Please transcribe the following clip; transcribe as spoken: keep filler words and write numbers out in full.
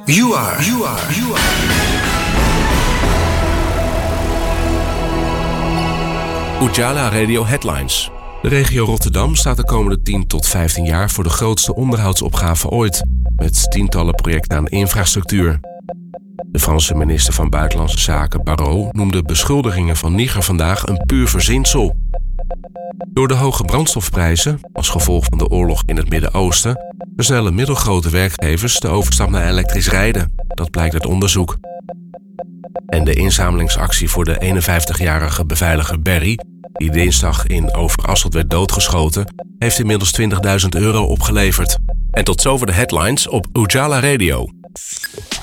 You are, you are, you are. Ujala Radio Headlines. De regio Rotterdam staat de komende tien tot vijftien jaar voor de grootste onderhoudsopgave ooit, met tientallen projecten aan infrastructuur. De Franse minister van Buitenlandse Zaken, Barrot, noemde beschuldigingen van Niger vandaag een puur verzinsel. Door de hoge brandstofprijzen, als gevolg van de oorlog in het Midden-Oosten, versnellen middelgrote werkgevers de overstap naar elektrisch rijden. Dat blijkt uit onderzoek. En de inzamelingsactie voor de eenenvijftigjarige beveiliger Barry, die dinsdag in Overasselt werd doodgeschoten, heeft inmiddels twintigduizend euro opgeleverd. En tot zover de headlines op Ujala Radio.